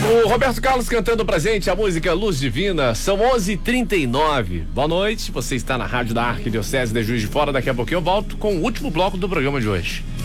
O Roberto Carlos cantando pra gente a música Luz Divina. São 11h39. Boa noite, você está na rádio da Arquidiocese de Juiz de Fora. Daqui a pouquinho eu volto com o último bloco do programa de hoje.